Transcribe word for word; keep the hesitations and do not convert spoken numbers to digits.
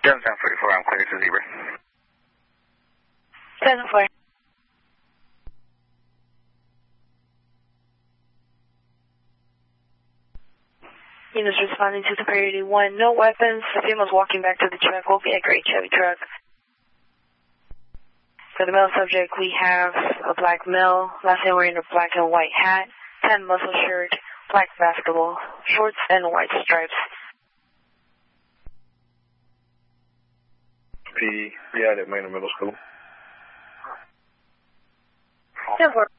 Jones down forty-four, I'm clear to Zebra. seven four. Units responding to Superiority one. No weapons. The female's walking back to the truck. Will be a great Chevy truck. For the male subject, we have a black male, last name wearing a black and white hat, tan muscle shirt, black basketball shorts, and white stripes. P D, yeah, at Manor Middle School. ten four.